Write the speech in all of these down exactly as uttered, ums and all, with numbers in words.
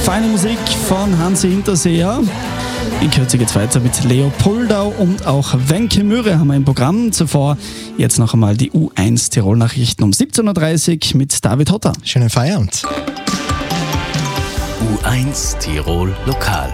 Feine Musik von Hansi Hinterseher. In Kürze geht's weiter mit Leopoldau und auch Wenke Mühre haben wir im Programm. Zuvor jetzt noch einmal die U eins Tirol-Nachrichten um siebzehn Uhr dreißig mit David Hotter. Schönen Feierabend. U eins Tirol Lokal.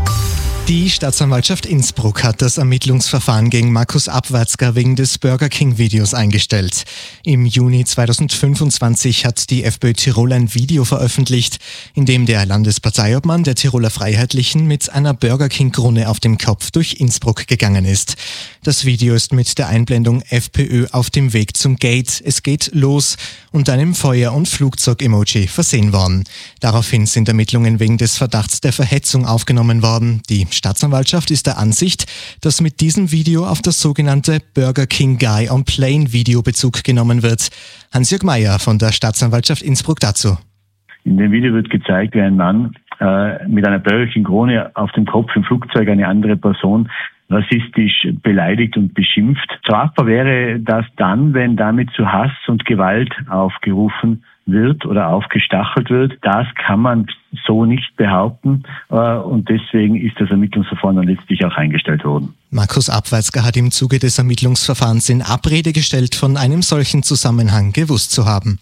Die Staatsanwaltschaft Innsbruck hat das Ermittlungsverfahren gegen Markus Abwatzka wegen des Burger King-Videos eingestellt. Im Juni zweitausendfünfundzwanzig hat die FPÖ Tirol ein Video veröffentlicht, in dem der Landesparteiobmann der Tiroler Freiheitlichen mit einer Burger King-Krone auf dem Kopf durch Innsbruck gegangen ist. Das Video ist mit der Einblendung FPÖ auf dem Weg zum Gate, es geht los und einem Feuer- und Flugzeug-Emoji versehen worden. Daraufhin sind Ermittlungen wegen des Verdachts der Verhetzung aufgenommen worden. Die Staatsanwaltschaft ist der Ansicht, dass mit diesem Video auf das sogenannte Burger King Guy on Plane Video Bezug genommen wird. Hans-Jörg Meyer von der Staatsanwaltschaft Innsbruck dazu. In dem Video wird gezeigt, wie ein Mann äh, mit einer Burger King Krone auf dem Kopf im Flugzeug eine andere Person rassistisch beleidigt und beschimpft. Strafbar wäre das dann, wenn damit zu Hass und Gewalt aufgerufen wird oder aufgestachelt wird. Das kann man so nicht behaupten und deswegen ist das Ermittlungsverfahren dann letztlich auch eingestellt worden. Markus Abwatzka hat im Zuge des Ermittlungsverfahrens in Abrede gestellt, von einem solchen Zusammenhang gewusst zu haben.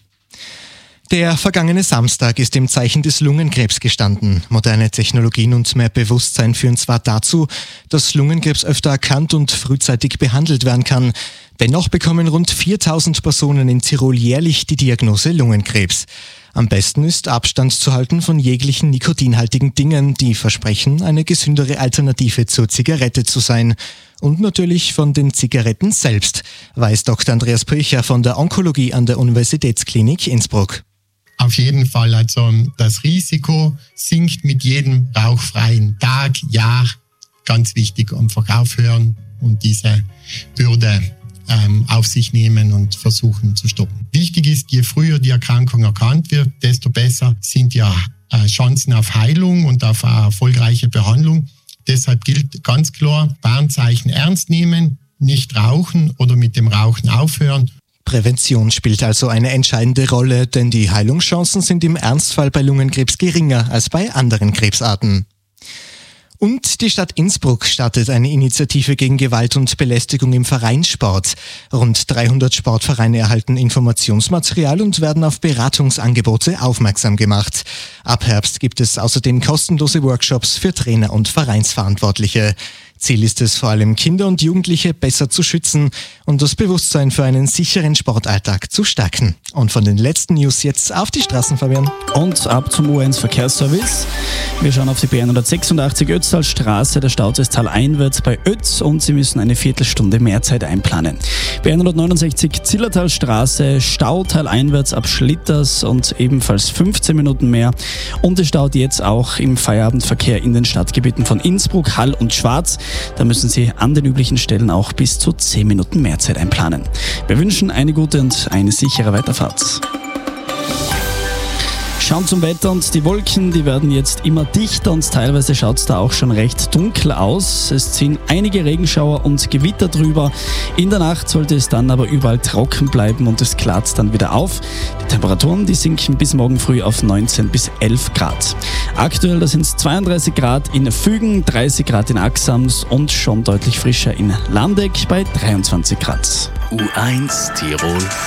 Der vergangene Samstag ist im Zeichen des Lungenkrebs gestanden. Moderne Technologien und mehr Bewusstsein führen zwar dazu, dass Lungenkrebs öfter erkannt und frühzeitig behandelt werden kann. Dennoch bekommen rund viertausend Personen in Tirol jährlich die Diagnose Lungenkrebs. Am besten ist Abstand zu halten von jeglichen nikotinhaltigen Dingen, die versprechen, eine gesündere Alternative zur Zigarette zu sein. Und natürlich von den Zigaretten selbst, weiß Doktor Andreas Pöcher von der Onkologie an der Universitätsklinik Innsbruck. Auf jeden Fall, also das Risiko sinkt mit jedem rauchfreien Tag, Jahr. Ganz wichtig, einfach aufhören und diese Bürde ähm, auf sich nehmen und versuchen zu stoppen. Wichtig ist, je früher die Erkrankung erkannt wird, desto besser sind ja äh, Chancen auf Heilung und auf eine erfolgreiche Behandlung. Deshalb gilt ganz klar, Warnzeichen ernst nehmen, nicht rauchen oder mit dem Rauchen aufhören. Prävention spielt also eine entscheidende Rolle, denn die Heilungschancen sind im Ernstfall bei Lungenkrebs geringer als bei anderen Krebsarten. Und die Stadt Innsbruck startet eine Initiative gegen Gewalt und Belästigung im Vereinssport. Rund dreihundert Sportvereine erhalten Informationsmaterial und werden auf Beratungsangebote aufmerksam gemacht. Ab Herbst gibt es außerdem kostenlose Workshops für Trainer und Vereinsverantwortliche. Ziel ist es vor allem, Kinder und Jugendliche besser zu schützen und das Bewusstsein für einen sicheren Sportalltag zu stärken. Und von den letzten News jetzt auf die Straßen, Fabian. Und ab zum U eins Verkehrsservice. Wir schauen auf die B hundertsechsundachtzig Ötztalstraße, der Stau ist taleinwärts bei Ötz und Sie müssen eine Viertelstunde mehr Zeit einplanen. B hundertneunundsechzig Zillertalstraße, Stau taleinwärts ab Schlitters und ebenfalls fünfzehn Minuten mehr. Und es staut jetzt auch im Feierabendverkehr in den Stadtgebieten von Innsbruck, Hall und Schwarz. Da müssen Sie an den üblichen Stellen auch bis zu zehn Minuten mehr Zeit einplanen. Wir wünschen eine gute und eine sichere Weiterfahrt. Schauen zum Wetter und die Wolken, die werden jetzt immer dichter und teilweise schaut es da auch schon recht dunkel aus. Es ziehen einige Regenschauer und Gewitter drüber. In der Nacht sollte es dann aber überall trocken bleiben und es klart dann wieder auf. Die Temperaturen, die sinken bis morgen früh auf neunzehn bis elf Grad. Aktuell, da sind es zweiunddreißig Grad in Fügen, dreißig Grad in Axams und schon deutlich frischer in Landeck bei dreiundzwanzig Grad. U eins Tirol